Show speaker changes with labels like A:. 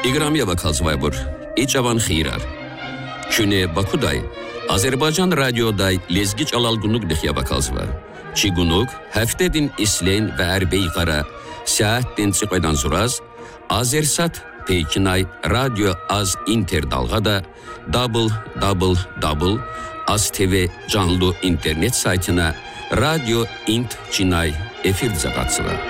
A: İqramiya bakalsıvaybur. İçavan xirar. Şüne Bakuday, Azerbaycan radyoday lezgi çalalgunluk dixya bakalsıva. Çigunuk, heftedin islen ve erbey qara, saatten çıqaydan zuraz, Azersat Peykinay radyo az inter dalgada www Az TV canlı internet saytına radyo int Çinay efir zagatsıva.